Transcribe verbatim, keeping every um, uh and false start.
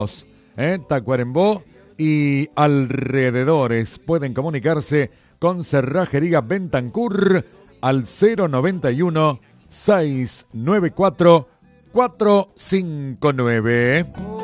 ¿eh? Tacuarembó y alrededores. Pueden comunicarse con Cerrajería Bentancur al cero noventa y uno, seiscientos noventa y cuatro, cuatrocientos cincuenta y nueve.